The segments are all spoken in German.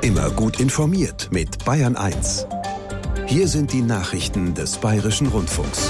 Immer gut informiert mit Bayern 1. Hier sind die Nachrichten des Bayerischen Rundfunks.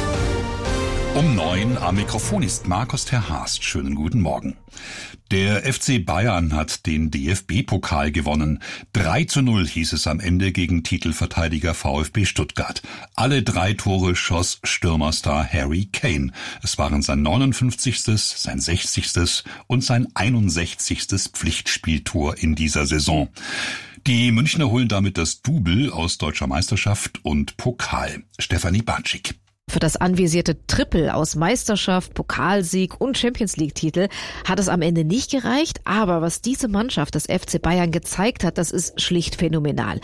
Um 9 am Mikrofon ist Markus Terhast. Schönen guten Morgen. Der FC Bayern hat den DFB-Pokal gewonnen. 3:0 hieß es am Ende gegen Titelverteidiger VfB Stuttgart. Alle 3 Tore schoss Stürmerstar Harry Kane. Es waren sein 59., sein 60. und sein 61. Pflichtspieltor in dieser Saison. Die Münchner holen damit das Double aus Deutscher Meisterschaft und Pokal. Stefanie Bartschik. Für das anvisierte Triple aus Meisterschaft, Pokalsieg und Champions-League-Titel hat es am Ende nicht gereicht. Aber was diese Mannschaft des FC Bayern gezeigt hat, das ist schlicht phänomenal.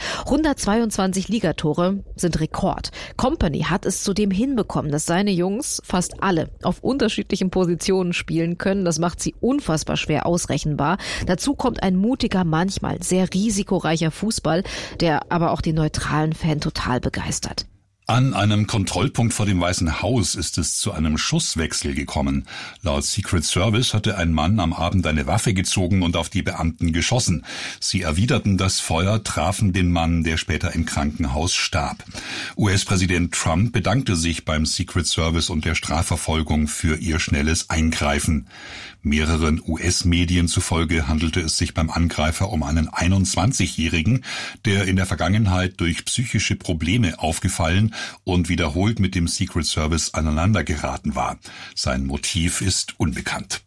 122 Ligatore sind Rekord. Kompany hat es zudem hinbekommen, dass seine Jungs fast alle auf unterschiedlichen Positionen spielen können. Das macht sie unfassbar schwer ausrechenbar. Dazu kommt ein mutiger, manchmal sehr risikoreicher Fußball, der aber auch den neutralen Fan total begeistert. An einem Kontrollpunkt vor dem Weißen Haus ist es zu einem Schusswechsel gekommen. Laut Secret Service hatte ein Mann am Abend eine Waffe gezogen und auf die Beamten geschossen. Sie erwiderten das Feuer, trafen den Mann, der später im Krankenhaus starb. US-Präsident Trump bedankte sich beim Secret Service und der Strafverfolgung für ihr schnelles Eingreifen. Mehreren US-Medien zufolge handelte es sich beim Angreifer um einen 21-Jährigen, der in der Vergangenheit durch psychische Probleme aufgefallen und wiederholt mit dem Secret Service aneinandergeraten war. Sein Motiv ist unbekannt.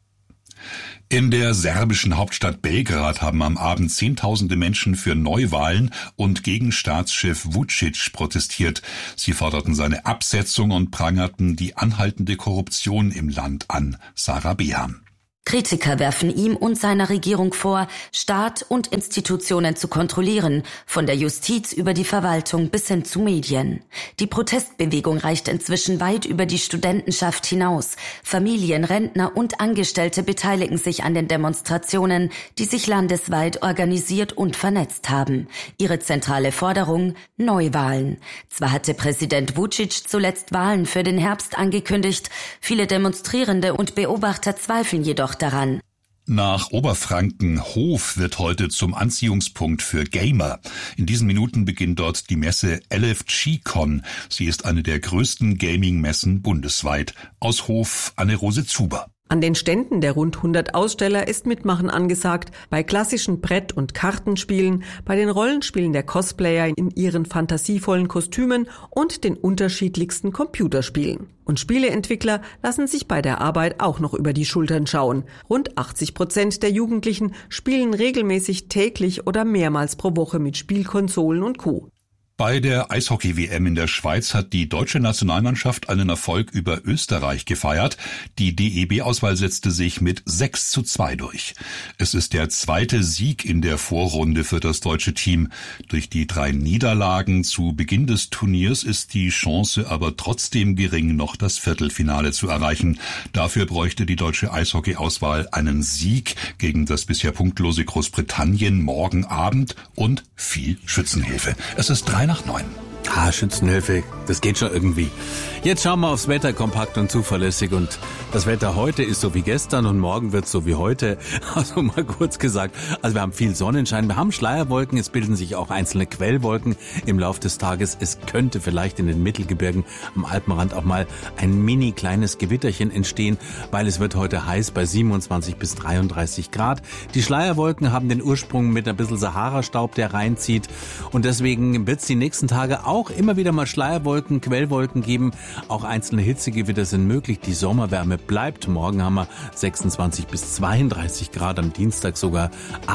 In der serbischen Hauptstadt Belgrad haben am Abend Zehntausende Menschen für Neuwahlen und gegen Staatschef Vučić protestiert. Sie forderten seine Absetzung und prangerten die anhaltende Korruption im Land an. Sarah Beham. Kritiker werfen ihm und seiner Regierung vor, Staat und Institutionen zu kontrollieren, von der Justiz über die Verwaltung bis hin zu Medien. Die Protestbewegung reicht inzwischen weit über die Studentenschaft hinaus. Familien, Rentner und Angestellte beteiligen sich an den Demonstrationen, die sich landesweit organisiert und vernetzt haben. Ihre zentrale Forderung: Neuwahlen. Zwar hatte Präsident Vučić zuletzt Wahlen für den Herbst angekündigt, viele Demonstrierende und Beobachter zweifeln jedoch daran. Nach Oberfranken-Hof wird heute zum Anziehungspunkt für Gamer. In diesen Minuten beginnt dort die Messe LFG-Con. Sie ist eine der größten Gaming-Messen bundesweit. Aus Hof Anne-Rose Zuber. An den Ständen der rund 100 Aussteller ist Mitmachen angesagt, bei klassischen Brett- und Kartenspielen, bei den Rollenspielen der Cosplayer in ihren fantasievollen Kostümen und den unterschiedlichsten Computerspielen. Und Spieleentwickler lassen sich bei der Arbeit auch noch über die Schultern schauen. Rund 80% der Jugendlichen spielen regelmäßig täglich oder mehrmals pro Woche mit Spielkonsolen und Co. Bei der Eishockey-WM in der Schweiz hat die deutsche Nationalmannschaft einen Erfolg über Österreich gefeiert. Die DEB-Auswahl setzte sich mit 6:2 durch. Es ist der zweite Sieg in der Vorrunde für das deutsche Team. Durch die 3 Niederlagen zu Beginn des Turniers ist die Chance aber trotzdem gering, noch das Viertelfinale zu erreichen. Dafür bräuchte die deutsche Eishockey-Auswahl einen Sieg gegen das bisher punktlose Großbritannien morgen Abend und viel Schützenhilfe. Es ist 8:03. Schützenhilfe, das geht schon irgendwie. Jetzt schauen wir aufs Wetter, kompakt und zuverlässig. Und das Wetter heute ist so wie gestern und morgen wird es so wie heute. Also mal kurz gesagt, also wir haben viel Sonnenschein, wir haben Schleierwolken, es bilden sich auch einzelne Quellwolken im Laufe des Tages. Es könnte vielleicht in den Mittelgebirgen am Alpenrand auch mal ein mini kleines Gewitterchen entstehen, weil es wird heute heiß bei 27 bis 33 Grad. Die Schleierwolken haben den Ursprung mit ein bisschen Sahara-Staub, der reinzieht. Und deswegen wird es die nächsten Tage auch immer wieder mal Schleierwolken, Quellwolken geben. Auch einzelne Hitzegewitter sind möglich. Die Sommerwärme bleibt. Morgen haben wir 26 bis 32 Grad, am Dienstag sogar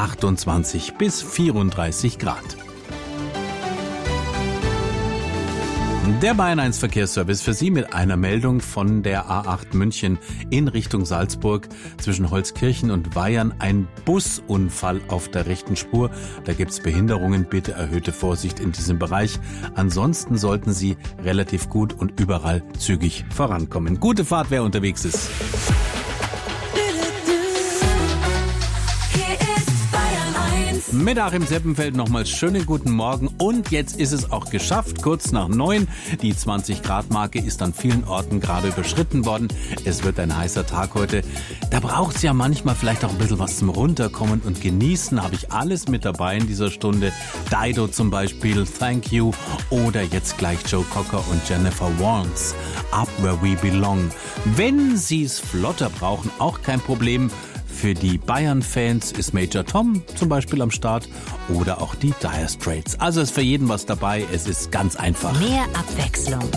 28 bis 34 Grad. Der Bayern 1 Verkehrsservice für Sie mit einer Meldung von der A8 München in Richtung Salzburg. Zwischen Holzkirchen und Weyern ein Busunfall auf der rechten Spur. Da gibt's Behinderungen. Bitte erhöhte Vorsicht in diesem Bereich. Ansonsten sollten Sie relativ gut und überall zügig vorankommen. Gute Fahrt, wer unterwegs ist. Hier ist Bayern 1. Mit Achim Seppenfeld nochmals schönen guten Morgen. Und jetzt ist es auch geschafft, kurz nach 9. Die 20-Grad-Marke ist an vielen Orten gerade überschritten worden. Es wird ein heißer Tag heute. Da braucht es ja manchmal vielleicht auch ein bisschen was zum Runterkommen und Genießen. Habe ich alles mit dabei in dieser Stunde. Dido zum Beispiel, Thank You. Oder jetzt gleich Joe Cocker und Jennifer Warnes, Up Where We Belong. Wenn Sie es flotter brauchen, auch kein Problem. Für die Bayern-Fans ist Major Tom zum Beispiel am Start oder auch die Dire Straits. Also ist für jeden was dabei. Es ist ganz einfach. Mehr Abwechslung